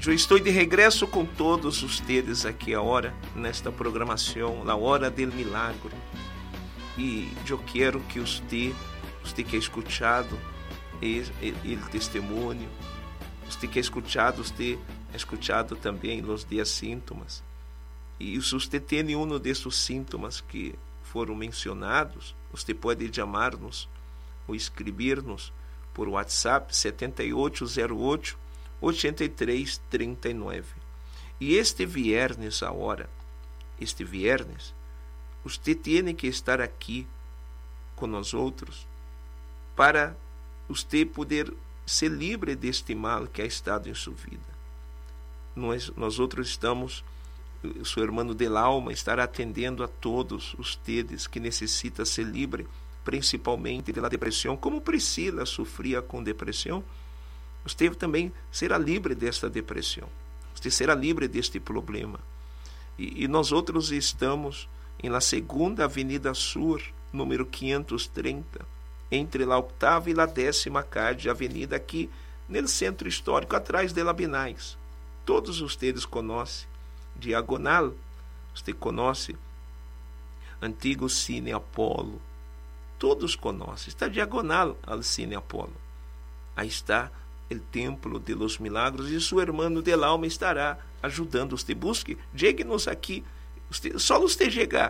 Eu estou de regresso com todos vocês aqui agora, nesta programação, na hora do milagre. E eu quero que você que é escutado o testemunho, você que é escutado também os 10 sintomas. E se você tem um desses sintomas que foram mencionados, você pode chamar-nos ou escrever-nos por WhatsApp 7808-8339. E este viernes, você tem que estar aqui com nós outros para você poder ser livre deste mal que ha estado em sua vida. Nós outros estamos, seu irmão del alma estará atendendo a todos vocês que necessitam ser livre, principalmente da depressão, como Priscila sofria com depressão. Você também será livre desta depressão. Você será livre deste problema. E nós outros estamos na segunda Avenida Sur, número 530, entre a 8ª e a 10ª calle avenida, aqui no centro histórico, atrás de Labinais. Todos vocês conhecem Diagonal, você conhece antigo Cine Apolo, todos conhecem, está diagonal ao Cine Apolo. Aí está o Templo de los Milagros e seu irmão del alma estará ajudando você. Busque, chegue-nos aqui, só você chegar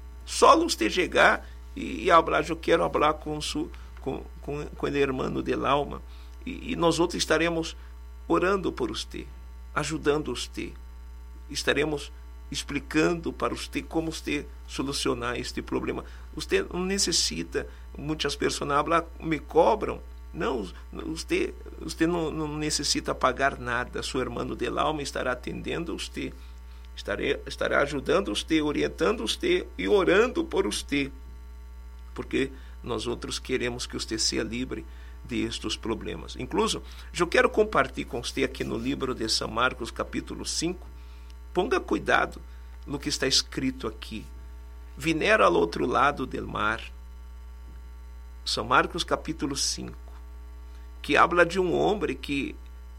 e falar. Eu quero falar com o irmão del alma, e nós outros estaremos orando por você, ajudando você, estaremos explicando para você como você solucionar este problema. Você não necessita, muitas pessoas me cobram. Não, você não necessita pagar nada. Seu irmão del alma estará atendendo você, estará ajudando você, orientando você e orando por você, porque nós outros queremos que você seja livre destes problemas. Incluso, eu quero compartilhar com você aqui no livro de São Marcos, capítulo 5. Ponga cuidado no que está escrito aqui. Vieram ao outro lado del mar. São Marcos, capítulo 5, que habla de um homem que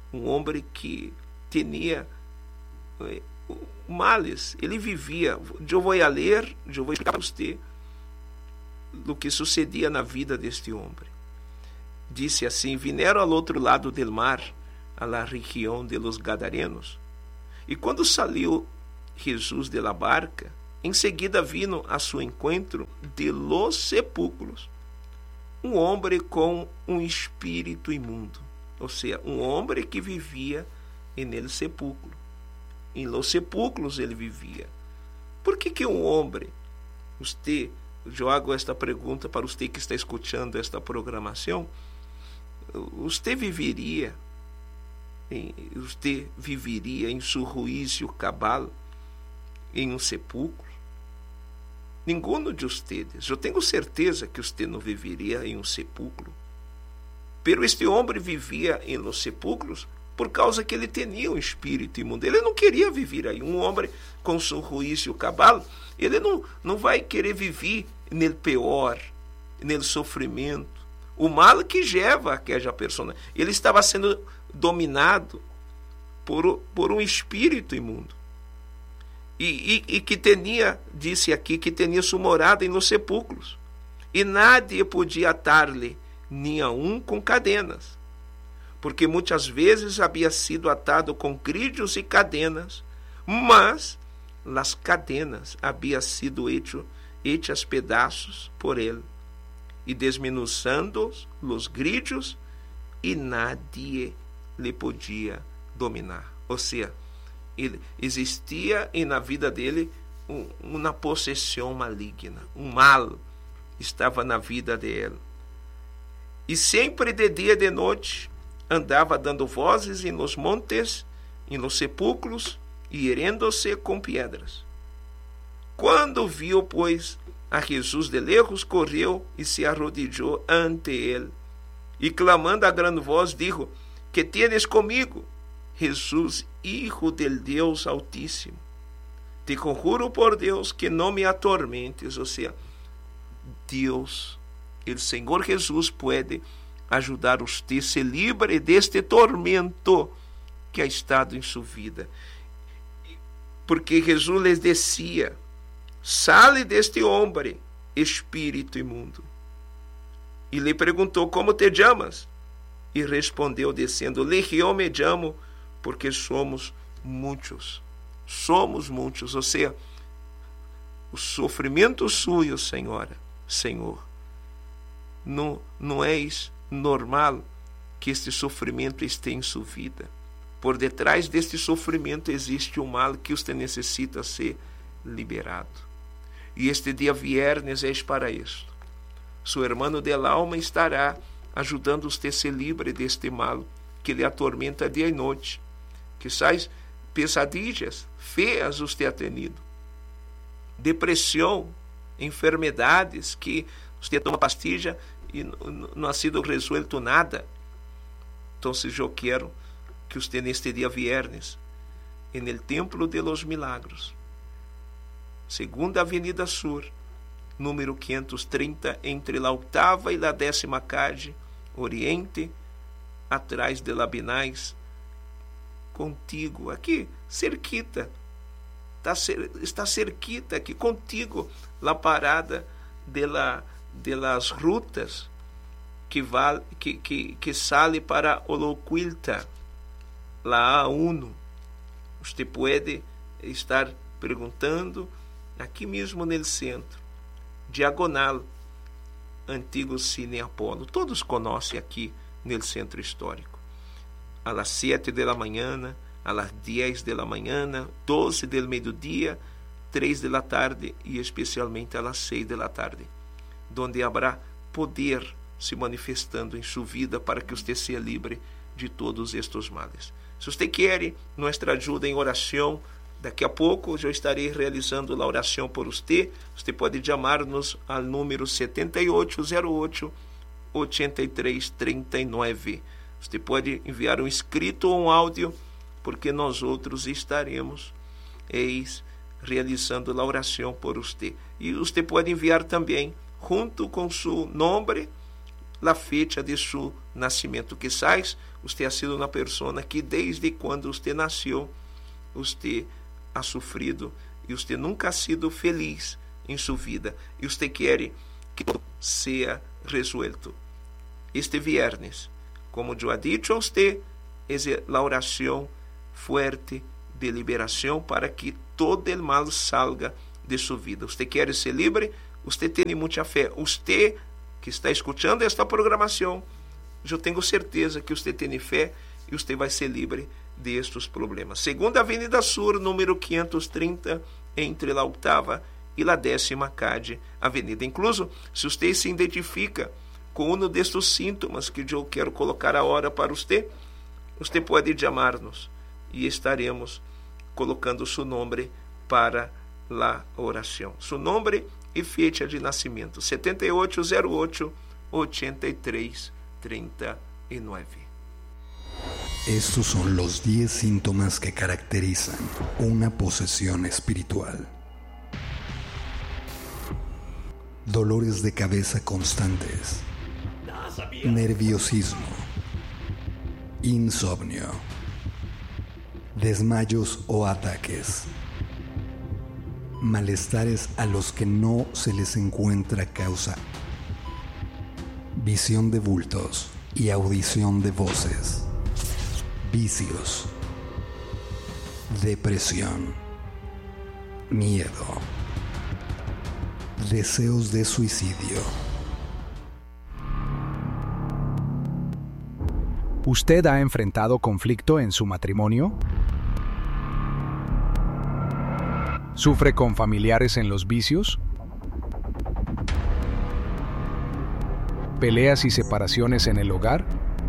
tinha males. Ele vivia. Eu vou ler, eu vou explicar para você o que sucedia na vida deste homem. Disse assim: vieram ao outro lado del mar, a la região de los Gadarenos. E quando saiu Jesus de la barca, em seguida vino a seu encontro de los sepulcros um homem com um espírito imundo, ou seja, um homem que vivia em sepulcro. Em los sepulcros ele vivia. Por que um homem, eu hago esta pergunta para você que está escutando esta programação, você viveria em seu juízo cabal em um sepulcro? Nenhum de vocês. Eu tenho certeza que você não viveria em um sepulcro. Pero este homem vivia em los sepulcros por causa que ele tinha um espírito imundo. Ele não queria viver aí. Um homem com seu juízo cabal, ele não vai querer viver no pior, no sofrimento, o mal que leva aquela pessoa. Ele estava sendo dominado por um espírito imundo. E que disse aqui, que tinha sua morada em los sepulcros. E nadie podia atar-lhe, nem a um com cadenas, porque muitas vezes havia sido atado com grilhos e cadenas, mas as cadenas haviam sido hechas pedaços por ele, e desmenuçando os grilhos, e nadie lhe podia dominar. Ou seja, existia na vida dele uma possessão maligna, um mal estava na vida dele. E sempre de dia e de noite andava dando vozes em los montes, em los sepulcros, e herindo-se com pedras. Quando viu, pois, a Jesus de lejos, correu e se arrodillou ante ele, e clamando a grande voz, dijo: que tienes comigo, Jesus, Hijo del Deus Altíssimo? Te conjuro por Deus que não me atormentes. Ou seja, Deus, o Senhor Jesus, pode ajudar você a ser livre deste tormento que ha estado em sua vida. Porque Jesus les decía: sale deste hombre, espírito imundo. E lhe perguntou: como te chamas? E respondeu dizendo: Legião me chamo, porque somos muitos. Somos muitos. Ou seja, o sofrimento suyo, Senhor, não é normal que este sofrimento esteja em sua vida. Por detrás deste sofrimento existe um mal que você necessita ser liberado. E este dia viernes é para isto. Seu irmão del alma estará ajudando você a ser livre deste mal que lhe atormenta dia e noite. Quizás pesadillas feias você ha tenido, depressão, enfermidades que você toma pastilha e não ha sido resuelto nada. Então, eu quero que você neste dia viernes, en el Templo de los Milagros, segunda Avenida Sur, número 530, entre a 8ª e a 10ª calle, Oriente, atrás de Labinais, contigo, aqui, cerquita, está cerquita aqui, contigo, la parada de las rutas que sale para Oloquilta, la A1. Você pode estar perguntando aqui mesmo no centro, diagonal, antigo Cine Apolo. Todos conhecem aqui no centro histórico. A las 7 da manhã, a las 10 da manhã, 12 do meio-dia, 3 da tarde e especialmente a las 6 da tarde, onde haverá poder se manifestando em sua vida para que você seja livre de todos estes males. Se você quer nossa ajuda em oração, daqui a pouco eu estarei realizando a oração por você. Você pode chamar-nos ao número 7808-8339. Você pode enviar um escrito ou um áudio, porque nós outros estaremos realizando a oração por você. E você pode enviar também, junto com seu nome, a fecha de seu nascimento. Quizás você ha sido uma pessoa que desde quando você nasceu, você ha sofrido e você nunca ha sido feliz em sua vida. E você quer que tudo seja resuelto. Este viernes, como eu ha dicho a você, é a oração fuerte de liberação para que todo o mal salga de sua vida. Você quer ser livre? Você tem muita fé. Você que está escutando esta programação, eu tenho certeza que você tem fé e você vai ser livre destes problemas. Segunda Avenida Sur, número 530, entre a 8ª e a 10ª calle avenida. Incluso, se você se identifica com um destes sintomas que eu quero colocar agora para você, você pode chamar-nos e estaremos colocando seu nome para a oração. Seu nome e fecha de nascimento: 7808-8339. Estos son los 10 síntomas que caracterizan una posesión espiritual. Dolores de cabeza constantes, nerviosismo, insomnio, desmayos o ataques, malestares a los que no se les encuentra causa, visión de bultos y audición de voces, vicios, depresión, miedo, deseos de suicidio. ¿Usted ha enfrentado conflicto en su matrimonio? ¿Sufre con familiares en los vicios? ¿Peleas y separaciones en el hogar?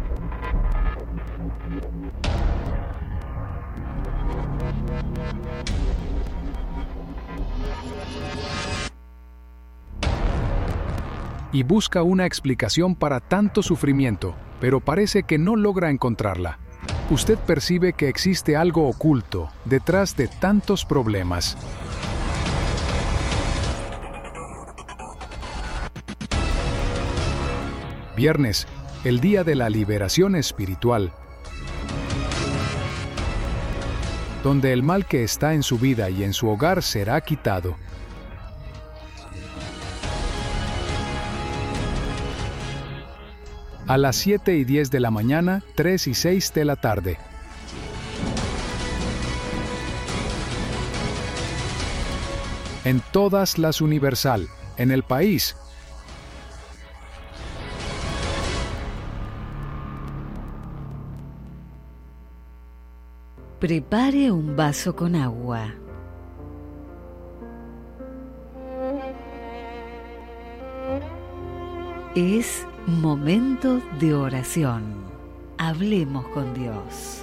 Y busca una explicación para tanto sufrimiento, pero parece que no logra encontrarla. Usted percibe que existe algo oculto detrás de tantos problemas. Viernes, el día de la liberación espiritual. donde el mal que está en su vida y en su hogar será quitado. A las 7:10 de la mañana, 3 y 6 de la tarde. En todas las Universal, en el país. Prepare un vaso con agua. Es momento de oración. Hablemos con Dios.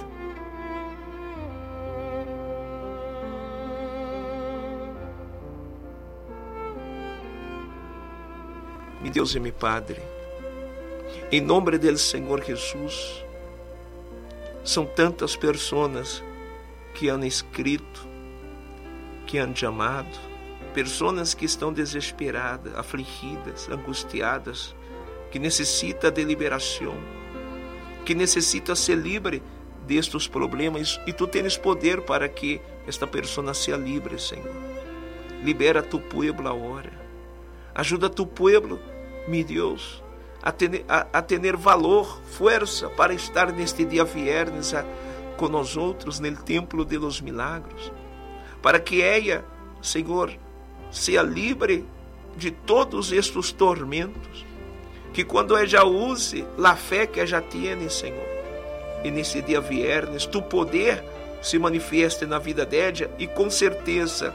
Mi Deus e mi Padre, em nome do Senhor Jesus, são tantas pessoas que han escrito, que han chamado, pessoas que estão desesperadas, afligidas, angustiadas, que necessitam de liberação, que necessitam ser livre destes problemas, e Tu tens poder para que esta pessoa seja livre, Senhor. Libera Tu pueblo agora. Ajuda Tu pueblo, meu Deus, a ter valor, força para estar neste dia viernes com nós outros no templo de los milagros, para que ela, Senhor, seja livre de todos estes tormentos, que quando ela use a fé que ela tem, Senhor, e nesse dia viernes, Tu poder se manifeste na vida dela, e com certeza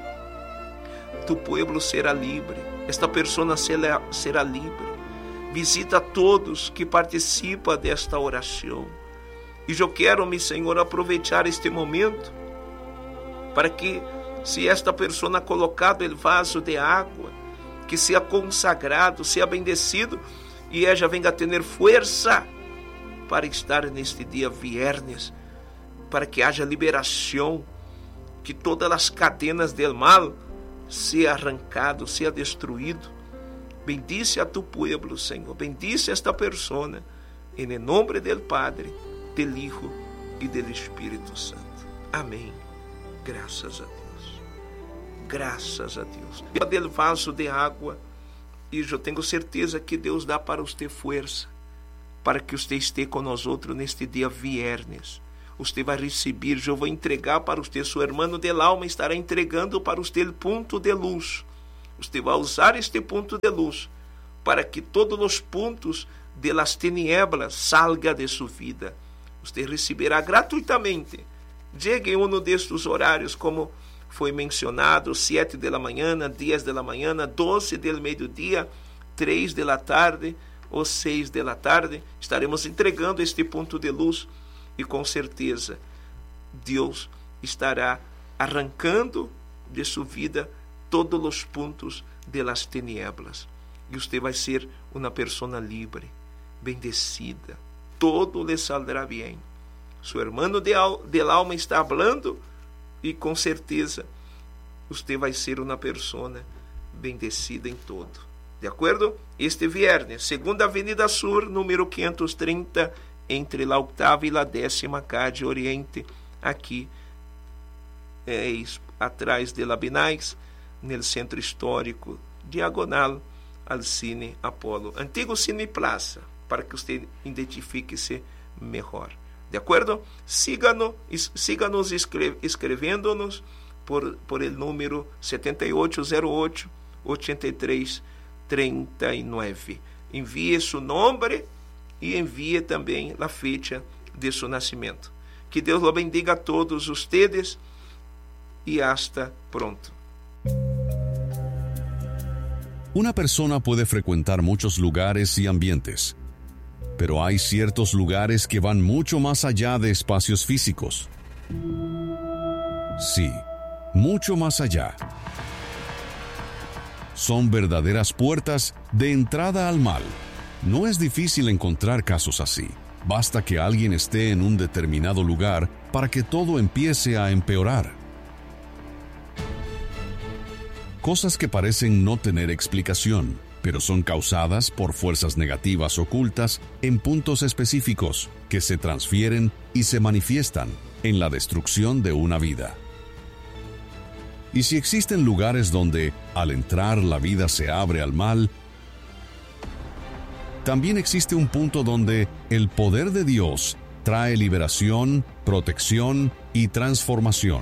Tu pueblo será livre, esta pessoa será livre. Visita a todos que participam desta oração. E eu quero, meu Senhor, aproveitar este momento para que, se esta pessoa colocado o vaso de água, que seja consagrado, seja bendecido, e ela venha a ter força para estar neste dia viernes, para que haja liberação, que todas as cadenas do mal seja arrancado, seja destruído. Bendice a Tu pueblo, Senhor. Bendice esta pessoa. Em nome do Padre, do Hijo e do Espírito Santo. Amém. Graças a Deus. Graças a Deus. Del vaso de água. E eu tenho certeza que Deus dá para você força, para que você esteja com nós outros neste dia viernes. Você vai receber, eu vou entregar para você, seu irmão del alma estará entregando para você o ponto de luz. Você vai usar este ponto de luz para que todos os pontos de las tinieblas salga de sua vida. Você receberá gratuitamente. Chegue em um destes horários, como foi mencionado, 7 da manhã, 10 da manhã, 12 do meio-dia, 3 da tarde ou 6 da tarde. Estaremos entregando este ponto de luz e com certeza Deus estará arrancando de sua vida todos os pontos de las tinieblas. E você vai ser uma pessoa livre, bendecida. Todo lhe saldrá bem. Seu irmão del alma está falando e com certeza você vai ser uma pessoa bendecida em todo. De acordo? Este viernes, segunda Avenida Sur, número 530, entre a 8ª e a 10ª calle Oriente, aqui atrás de La Binais, no centro histórico, diagonal ao Cine Apolo, antigo Cine Plaza, para que você identifique-se melhor. De acordo? Siga-nos escrevendo-nos por el número 7808-8339. Envie seu nome e envie também a fecha de seu nascimento. Que Deus lo bendiga a todos ustedes e hasta pronto. Una persona puede frecuentar muchos lugares y ambientes, pero hay ciertos lugares que van mucho más allá de espacios físicos. Sí, mucho más allá. Son verdaderas puertas de entrada al mal. No es difícil encontrar casos así. Basta que alguien esté en un determinado lugar para que todo empiece a empeorar. Cosas que parecen no tener explicación, pero son causadas por fuerzas negativas ocultas en puntos específicos que se transfieren y se manifiestan en la destrucción de una vida. Y si existen lugares donde, al entrar, la vida se abre al mal, también existe un punto donde el poder de Dios trae liberación, protección y transformación.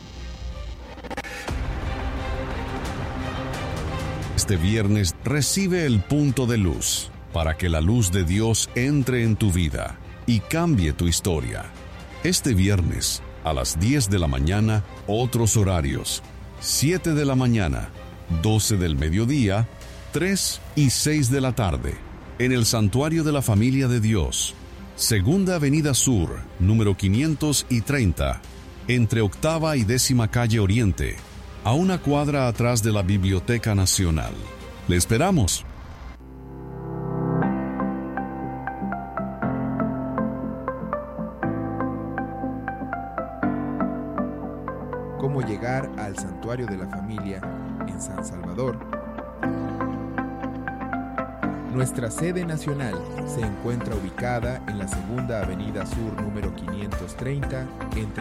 Este viernes recibe el punto de luz para que la luz de Dios entre en tu vida y cambie tu historia. Este viernes, a las 10 de la mañana, otros horarios: 7 de la mañana, 12 del mediodía, 3 y 6 de la tarde, en el Santuario de la Familia de Dios, Segunda Avenida Sur, número 530, entre Octava y 10ª Calle Oriente, a una cuadra atrás de la Biblioteca Nacional. ¡Le esperamos! ¿Cómo llegar al Santuario de la Familia en San Salvador? Nuestra sede nacional se encuentra ubicada en la Segunda Avenida Sur número 530, entre